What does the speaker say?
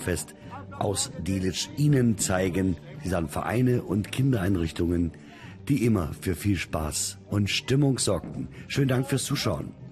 Sommerfest aus Delitzsch Ihnen zeigen. Sie sind Vereine und Kindereinrichtungen, die immer für viel Spaß und Stimmung sorgten. Schönen Dank fürs Zuschauen.